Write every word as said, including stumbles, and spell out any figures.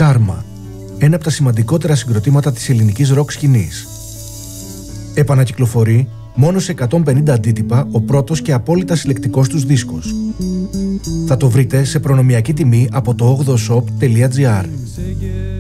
Κάρμα, ένα από τα σημαντικότερα συγκροτήματα της ελληνικής ροκ σκηνής. Επανακυκλοφορεί μόνο σε εκατόν πενήντα αντίτυπα ο πρώτος και απόλυτα συλλεκτικός τους δίσκος. Θα το βρείτε σε προνομιακή τιμή από το ογδοshop τελεία gr.